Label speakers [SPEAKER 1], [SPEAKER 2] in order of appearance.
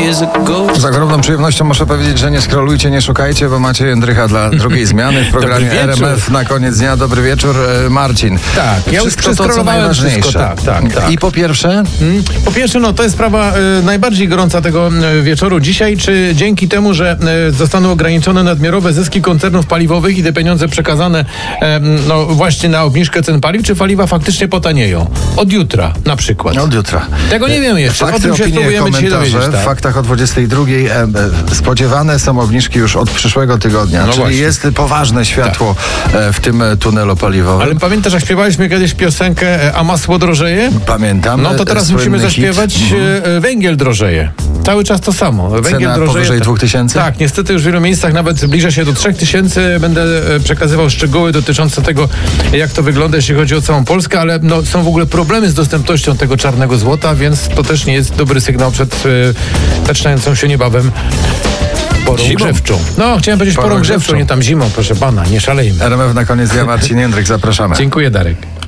[SPEAKER 1] Z ogromną przyjemnością muszę powiedzieć, że nie scrollujcie, nie szukajcie, bo macie Jędrycha dla drugiej zmiany w programie RMF na koniec dnia. Dobry wieczór, Marcin.
[SPEAKER 2] Tak, ja już
[SPEAKER 1] przeskrolowałem wszystko.
[SPEAKER 2] Tak.
[SPEAKER 1] I po pierwsze?
[SPEAKER 2] Po pierwsze, to jest sprawa najbardziej gorąca tego wieczoru dzisiaj. Czy dzięki temu, że zostaną ograniczone nadmiarowe zyski koncernów paliwowych i te pieniądze przekazane właśnie na obniżkę cen paliw, czy paliwa faktycznie potanieją? Od jutra na przykład.
[SPEAKER 1] Od jutra.
[SPEAKER 2] Tego nie wiemy jeszcze.
[SPEAKER 1] Fakty, opinie, komentarze. W faktach o 22 spodziewane są obniżki już od przyszłego tygodnia. Czyli właśnie. Jest poważne światło w tym tunelu paliwowym.
[SPEAKER 2] Ale pamiętasz, jak śpiewaliśmy kiedyś piosenkę A masło drożeje?
[SPEAKER 1] Pamiętam.
[SPEAKER 2] To teraz musimy zaśpiewać Węgiel drożeje. Cały czas to samo. Węgiel
[SPEAKER 1] Cena
[SPEAKER 2] drożeje.
[SPEAKER 1] Powyżej 2000?
[SPEAKER 2] Tak, niestety już w wielu miejscach nawet zbliża się do 3000. Będę przekazywał szczegóły dotyczące tego, jak to wygląda, jeśli chodzi o całą Polskę, ale są w ogóle problemy z dostępnością tego czarnego złota, więc to też nie jest dobry sygnał przed zaczynającą się niebawem porą grzewczą. Chciałem powiedzieć porą grzewczą, nie tam zimą, proszę pana, nie szalejmy.
[SPEAKER 1] RMF na koniec dnia, Marcin Jędryk, zapraszamy.
[SPEAKER 2] Dziękuję, Darek.